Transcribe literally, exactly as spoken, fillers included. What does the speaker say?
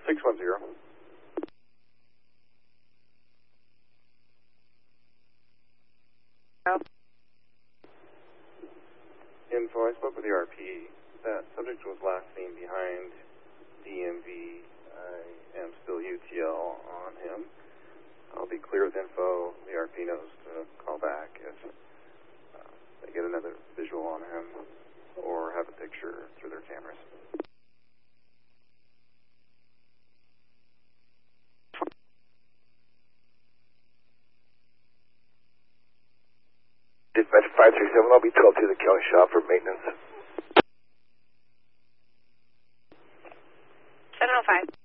six one zero. Oh. Info, I spoke with the R P. That subject was last seen behind D M V. I am still U T L on him. I'll be clear with info. The R P knows to call back if uh, they get another visual on him or have a picture through their cameras. Dispatch five three seven, I'll be twelve to the county shop for maintenance. seven oh five.